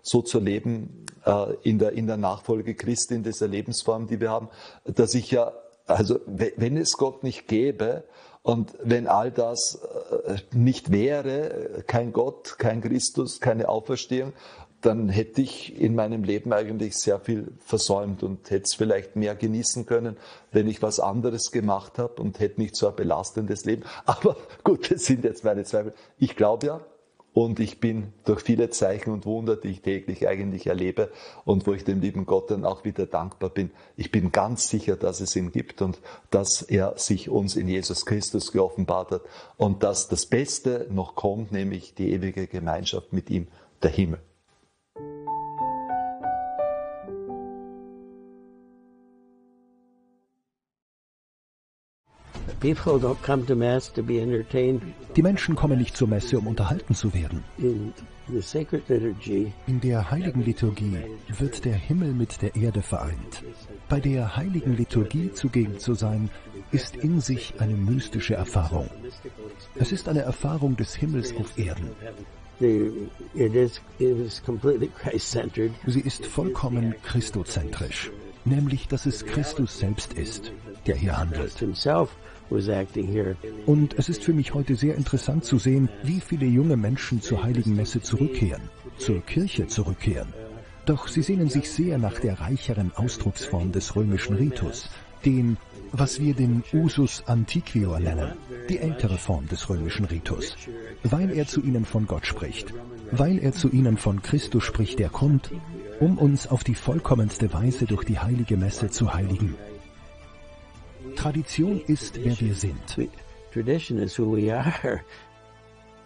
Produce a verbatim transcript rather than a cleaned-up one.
so zu leben äh, in der, in der Nachfolge Christi, in dieser Lebensform, die wir haben, dass ich ja, also wenn es Gott nicht gäbe und wenn all das äh, nicht wäre, kein Gott, kein Christus, keine Auferstehung, dann hätte ich in meinem Leben eigentlich sehr viel versäumt und hätte es vielleicht mehr genießen können, wenn ich was anderes gemacht habe und hätte nicht so ein belastendes Leben. Aber gut, das sind jetzt meine Zweifel. Ich glaube ja und ich bin durch viele Zeichen und Wunder, die ich täglich eigentlich erlebe und wo ich dem lieben Gott dann auch wieder dankbar bin, ich bin ganz sicher, dass es ihn gibt und dass er sich uns in Jesus Christus geoffenbart hat und dass das Beste noch kommt, nämlich die ewige Gemeinschaft mit ihm, der Himmel. Die Menschen kommen nicht zur Messe, um unterhalten zu werden. In der heiligen Liturgie wird der Himmel mit der Erde vereint. Bei der heiligen Liturgie zugegen zu sein, ist in sich eine mystische Erfahrung. Es ist eine Erfahrung des Himmels auf Erden. Sie ist vollkommen christozentrisch, nämlich dass es Christus selbst ist, der hier handelt. Und es ist für mich heute sehr interessant zu sehen, wie viele junge Menschen zur Heiligen Messe zurückkehren, zur Kirche zurückkehren. Doch sie sehnen sich sehr nach der reicheren Ausdrucksform des römischen Ritus, dem, was wir den Usus Antiquior nennen, die ältere Form des römischen Ritus, weil er zu ihnen von Gott spricht, weil er zu ihnen von Christus spricht, der kommt, um uns auf die vollkommenste Weise durch die Heilige Messe zu heiligen. Tradition ist, wer wir sind.